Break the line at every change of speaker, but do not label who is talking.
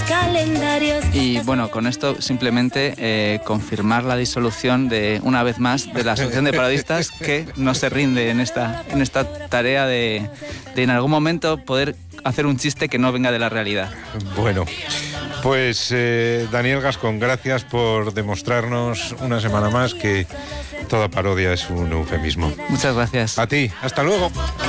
calendarios.
Y bueno, con esto simplemente confirmar la disolución de, una vez más, de la Asociación de Parodistas, que no se rinde en esta tarea de en algún momento poder hacer un chiste que no venga de la realidad.
Bueno, pues Daniel Gascón, gracias por demostrarnos una semana más que toda parodia es un eufemismo.
Muchas gracias.
A ti, hasta luego.